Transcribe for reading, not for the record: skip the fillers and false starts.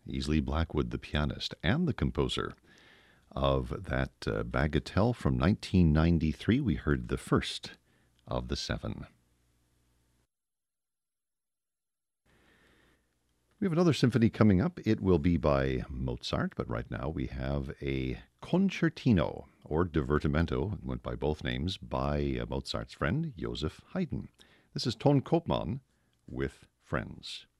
Easley Blackwood, the pianist and the composer of that Bagatelle from 1993. We heard the first of the seven. We have another symphony coming up. It will be by Mozart, but right now we have a concertino, or divertimento, it went by both names, by Mozart's friend, Joseph Haydn. This is Ton Koopman with Friends.